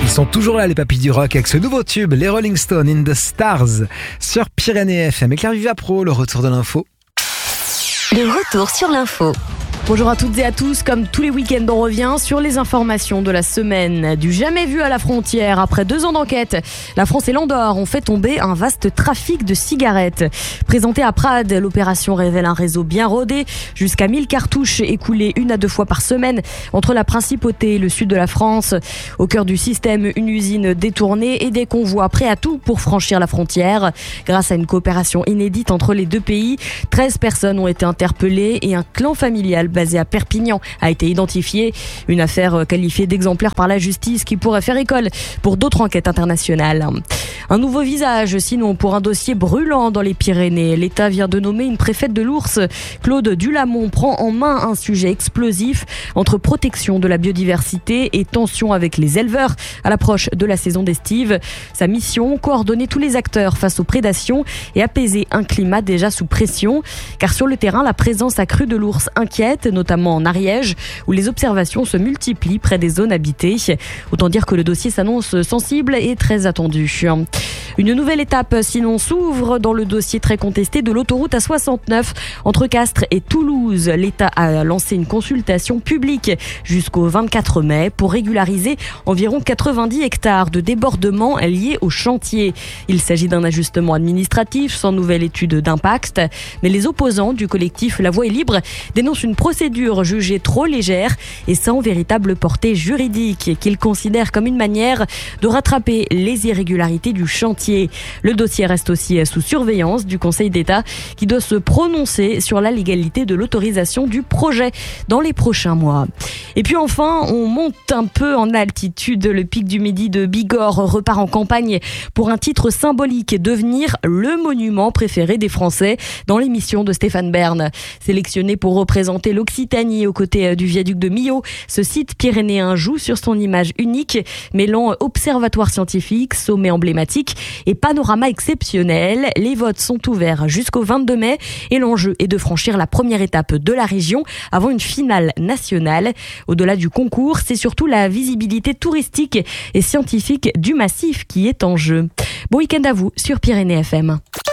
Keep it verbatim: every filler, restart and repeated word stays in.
Ils sont toujours là, les papilles du rock, avec ce nouveau tube, les Rolling Stones in the Stars, sur Pyrénées F M. Et Claire Viva Pro, le retour de l'info. Le retour sur l'info. Bonjour à toutes et à tous, comme tous les week-ends on revient sur les informations de la semaine. Du jamais vu à la frontière, après deux ans d'enquête, la France et l'Andorre ont fait tomber un vaste trafic de cigarettes. Présentée à Prades, l'opération révèle un réseau bien rodé, jusqu'à mille cartouches écoulées une à deux fois par semaine entre la principauté et le sud de la France. Au cœur du système, une usine détournée et des convois prêts à tout pour franchir la frontière. Grâce à une coopération inédite entre les deux pays, treize personnes ont été interpellées et un clan familial basé à Perpignan a été identifié. Une affaire qualifiée d'exemplaire par la justice qui pourrait faire école pour d'autres enquêtes internationales. Un nouveau visage, sinon, pour un dossier brûlant dans les Pyrénées. L'État vient de nommer une préfète de l'Ours. Claude Dulamont prend en main un sujet explosif entre protection de la biodiversité et tension avec les éleveurs à l'approche de la saison d'estive. Sa mission, coordonner tous les acteurs face aux prédations et apaiser un climat déjà sous pression. Car sur le terrain, la présence accrue de l'ours inquiète, notamment en Ariège, où les observations se multiplient près des zones habitées. Autant dire que le dossier s'annonce sensible et très attendu. Une nouvelle étape, sinon, s'ouvre dans le dossier très contesté de l'autoroute A soixante-neuf entre Castres et Toulouse. L'État a lancé une consultation publique jusqu'au vingt-quatre mai pour régulariser environ quatre-vingt-dix hectares de débordements liés au chantier. Il s'agit d'un ajustement administratif sans nouvelle étude d'impact, mais les opposants du collectif La Voie est libre dénoncent une procédure jugée trop légère et sans véritable portée juridique, qu'ils considèrent comme une manière de rattraper les irrégularités du chantier. Le dossier reste aussi sous surveillance du Conseil d'État qui doit se prononcer sur la légalité de l'autorisation du projet dans les prochains mois. Et puis enfin, on monte un peu en altitude. Le pic du Midi de Bigorre repart en campagne pour un titre symbolique, devenir le monument préféré des Français dans l'émission de Stéphane Bern. Sélectionné pour représenter l'Occitanie aux côtés du viaduc de Millau, ce site pyrénéen joue sur son image unique, mêlant observatoire scientifique, sommet emblématique et panorama exceptionnel. Les votes sont ouverts jusqu'au vingt-deux mai et l'enjeu est de franchir la première étape de la région avant une finale nationale. Au-delà du concours, c'est surtout la visibilité touristique et scientifique du massif qui est en jeu. Bon week-end à vous sur Pyrénées F M.